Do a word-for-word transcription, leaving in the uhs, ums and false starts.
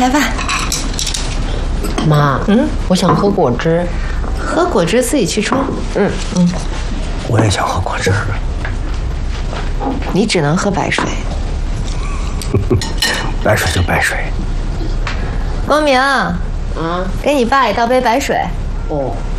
来饭。 妈，嗯，我想喝果汁。 喝果汁自己去冲。 嗯嗯，我也想喝果汁。 你只能喝白水。 白水就白水。 光明， 啊， 给你爸也倒杯白水。 哦。